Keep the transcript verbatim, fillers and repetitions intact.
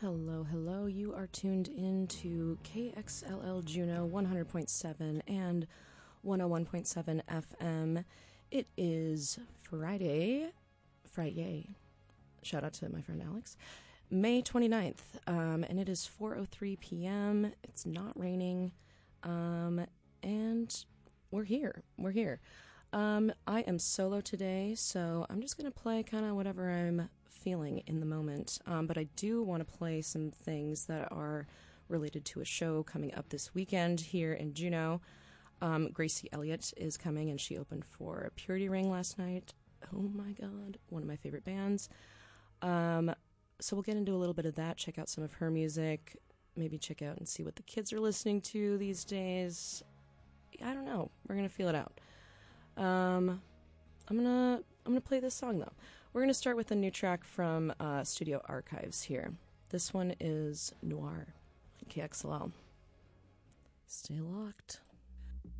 Hello, hello. You are tuned in to K X L L Juneau one hundred point seven and one oh one point seven F M. It is Friday, Friday, shout out to my friend Alex, May twenty-ninth, um, and it is four oh three p.m. It's not raining, um, and we're here. We're here. Um, I am solo today, so I'm just going to play kind of whatever I'm feeling in the moment, um, but I do want to play some things that are related to a show coming up this weekend here in Juneau. Um, Gracie Elliott is coming, and she opened for Purity Ring last night. Oh my god, one of my favorite bands. Um, so we'll get into a little bit of that, check out some of her music, maybe check out and see what the kids are listening to these days. I don't know, we're gonna feel it out. Um, I'm gonna I'm gonna play this song though. We're gonna start with a new track from uh, Studio Archives here. This one is Noir on K X L L. Stay locked.